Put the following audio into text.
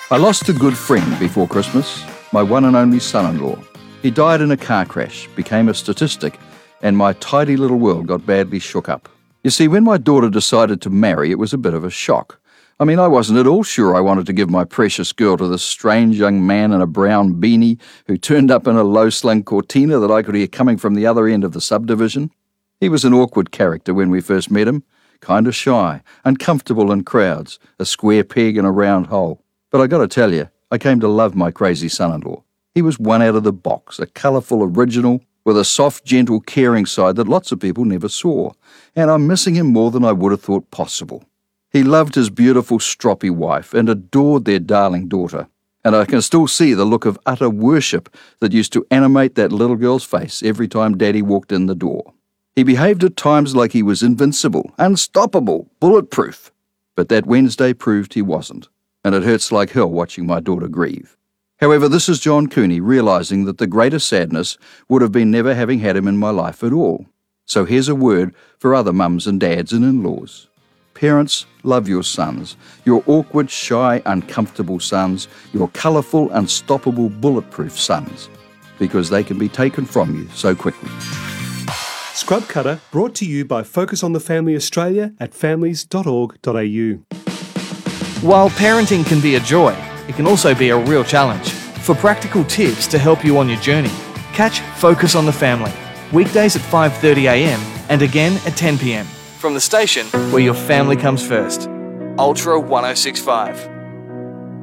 I lost a good friend before Christmas, my one and only son-in-law. He died in a car crash, became a statistic, and my tidy little world got badly shook up. You see, when my daughter decided to marry, it was a bit of a shock. I wasn't at all sure I wanted to give my precious girl to this strange young man in a brown beanie who turned up in a low-slung Cortina that I could hear coming from the other end of the subdivision. He was an awkward character when we first met him, kind of shy, uncomfortable in crowds, a square peg in a round hole. But I got to tell you, I came to love my crazy son-in-law. He was one out of the box, a colourful original with a soft, gentle, caring side that lots of people never saw, and I'm missing him more than I would have thought possible. He loved his beautiful, stroppy wife and adored their darling daughter, and I can still see the look of utter worship that used to animate that little girl's face every time Daddy walked in the door. He behaved at times like he was invincible, unstoppable, bulletproof, but that Wednesday proved he wasn't, and it hurts like hell watching my daughter grieve. However, this is John Cooney realising that the greatest sadness would have been never having had him in my life at all. So here's a word for other mums and dads and in-laws. Parents, love your sons, your awkward, shy, uncomfortable sons, your colourful, unstoppable, bulletproof sons, because they can be taken from you so quickly. Scrub Cutter brought to you by Focus on the Family Australia at families.org.au. While parenting can be a joy, it can also be a real challenge. For practical tips to help you on your journey, catch Focus on the Family, weekdays at 5:30am and again at 10pm. From the station where your family comes first. Ultra 1065.